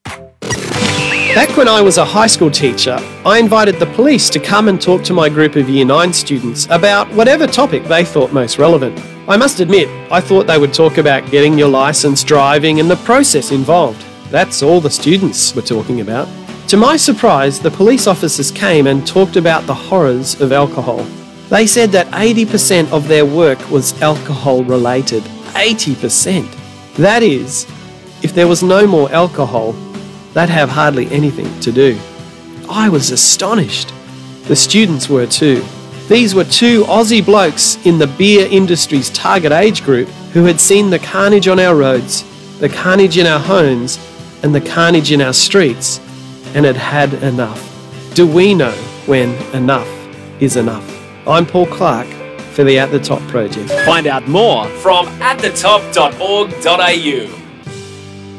Back when I was a high school teacher, I invited the police to come and talk to my group of Year 9 students about whatever topic they thought most relevant. I must admit, I thought they would talk about getting your licence, driving and the process involved. That's all the students were talking about. To my surprise, the police officers came and talked about the horrors of alcohol. They said that 80% of their work was alcohol related. 80%. That is, if there was no more alcohol, they'd have hardly anything to do. I was astonished. The students were too. These were two Aussie blokes in the beer industry's target age group who had seen the carnage on our roads, the carnage in our homes, and the carnage in our streets, and had had enough. Do we know when enough is enough? I'm Paul Clark for the At The Top project. Find out more from atthetop.org.au.